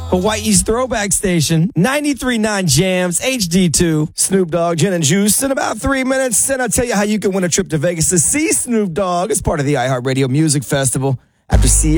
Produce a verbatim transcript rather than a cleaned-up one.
Hawaii's throwback station, ninety-three point nine Jams, H D two, Snoop Dogg, Gin and Juice. In about three minutes, and I'll tell you how you can win a trip to Vegas to see Snoop Dogg as part of the iHeartRadio Music Festival.